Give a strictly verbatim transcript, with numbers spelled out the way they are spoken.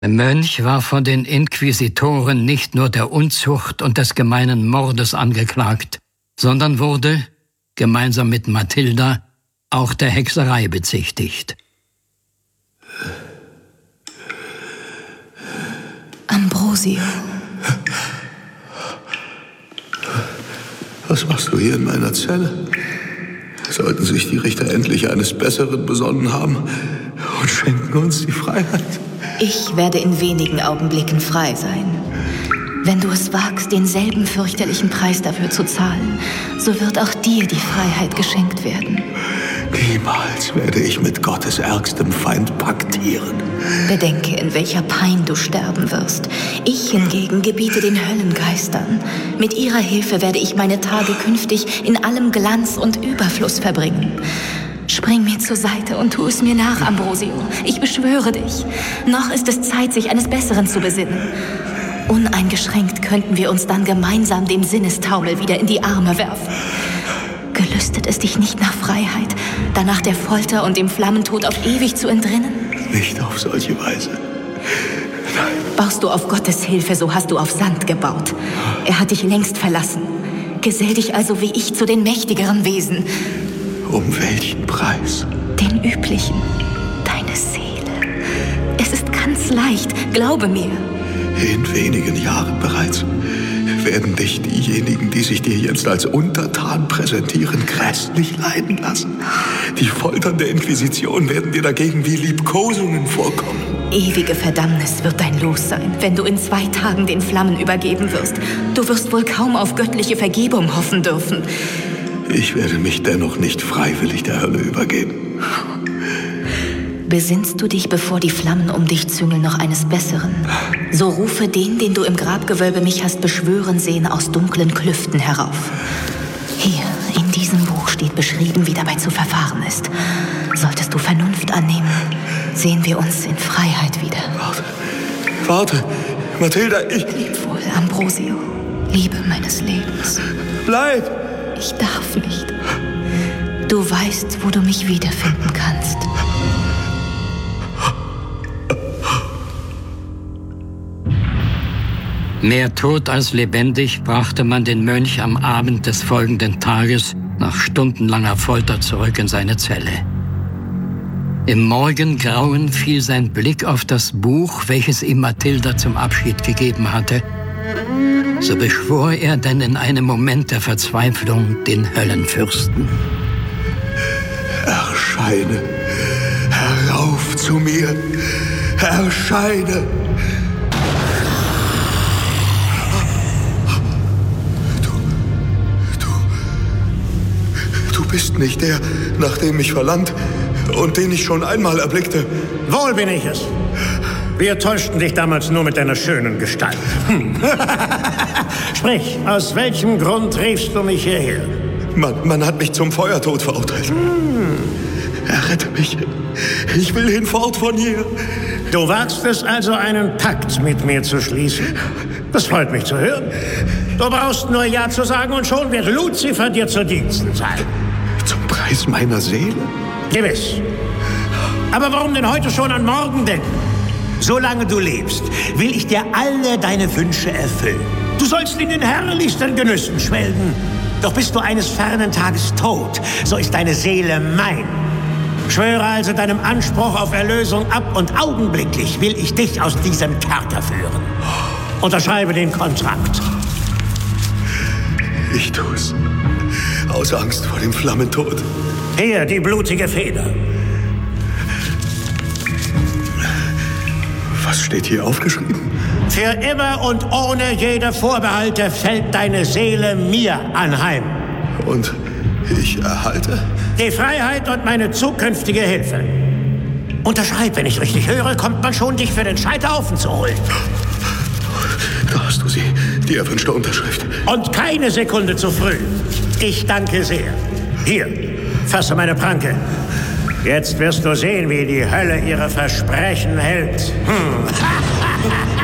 Der Mönch war von den Inquisitoren nicht nur der Unzucht und des gemeinen Mordes angeklagt, sondern wurde, gemeinsam mit Mathilda, auch der Hexerei bezichtigt. Ambrosio. Was machst du hier in meiner Zelle? Sollten sich die Richter endlich eines Besseren besonnen haben und schenken uns die Freiheit? Ich werde in wenigen Augenblicken frei sein. Wenn du es wagst, denselben fürchterlichen Preis dafür zu zahlen, so wird auch dir die Freiheit geschenkt werden. Niemals werde ich mit Gottes ärgstem Feind paktieren. Bedenke, in welcher Pein du sterben wirst. Ich hingegen gebiete den Höllengeistern. Mit ihrer Hilfe werde ich meine Tage künftig in allem Glanz und Überfluss verbringen. Spring mir zur Seite und tu es mir nach, Ambrosio. Ich beschwöre dich. Noch ist es Zeit, sich eines Besseren zu besinnen. Uneingeschränkt könnten wir uns dann gemeinsam dem Sinnestaumel wieder in die Arme werfen. Gelüstet es dich nicht nach Freiheit, danach der Folter und dem Flammentod auf ewig zu entrinnen? Nicht auf solche Weise. Nein. Baust du auf Gottes Hilfe, so hast du auf Sand gebaut. Er hat dich längst verlassen. Gesell dich also wie ich zu den mächtigeren Wesen. Um welchen Preis? Den üblichen. Deine Seele. Es ist ganz leicht, glaube mir. In wenigen Jahren bereits werden dich diejenigen, die sich dir jetzt als Untertan präsentieren, grässlich leiden lassen. Die Foltern der Inquisition werden dir dagegen wie Liebkosungen vorkommen. Ewige Verdammnis wird dein Los sein, wenn du in zwei Tagen den Flammen übergeben wirst. Du wirst wohl kaum auf göttliche Vergebung hoffen dürfen. Ich werde mich dennoch nicht freiwillig der Hölle übergeben. Besinnst du dich, bevor die Flammen um dich züngeln, noch eines Besseren? So rufe den, den du im Grabgewölbe mich hast beschwören sehen, aus dunklen Klüften herauf. Hier, in diesem Buch steht beschrieben, wie dabei zu verfahren ist. Solltest du Vernunft annehmen, sehen wir uns in Freiheit wieder. Warte, warte, Mathilda, ich... Leb wohl, Ambrosio, Liebe meines Lebens. Bleib! Ich darf nicht. Du weißt, wo du mich wiederfinden kannst. Mehr tot als lebendig brachte man den Mönch am Abend des folgenden Tages nach stundenlanger Folter zurück in seine Zelle. Im Morgengrauen fiel sein Blick auf das Buch, welches ihm Mathilda zum Abschied gegeben hatte. So beschwor er denn in einem Moment der Verzweiflung den Höllenfürsten. Erscheine, herauf zu mir, erscheine! Du bist nicht der, nach dem ich verlangt und den ich schon einmal erblickte. Wohl bin ich es. Wir täuschten dich damals nur mit deiner schönen Gestalt. Hm. Sprich, aus welchem Grund riefst du mich hierher? Man, man hat mich zum Feuertod verurteilt. Hm. Errette mich. Ich will hinfort von hier. Du wagst es also, einen Pakt mit mir zu schließen? Das freut mich zu hören. Du brauchst nur Ja zu sagen und schon wird Luzifer dir zu Diensten sein. Zum Preis meiner Seele? Gewiss. Aber warum denn heute schon an morgen denken? Solange du lebst, will ich dir alle deine Wünsche erfüllen. Du sollst in den herrlichsten Genüssen schwelgen. Doch bist du eines fernen Tages tot, so ist deine Seele mein. Schwöre also deinem Anspruch auf Erlösung ab und augenblicklich will ich dich aus diesem Kerker führen. Unterschreibe den Kontrakt. Ich tu's. Aus Angst vor dem Flammentod. Hier, die blutige Feder. Was steht hier aufgeschrieben? Für immer und ohne jede Vorbehalte fällt deine Seele mir anheim. Und ich erhalte? Die Freiheit und meine zukünftige Hilfe. Unterschreib, wenn ich richtig höre, kommt man schon, dich für den Scheiterhaufen zu holen. Da hast du sie, die erwünschte Unterschrift. Und keine Sekunde zu früh. Ich danke sehr. Hier, fasse meine Pranke. Jetzt wirst du sehen, wie die Hölle ihre Versprechen hält. Hm.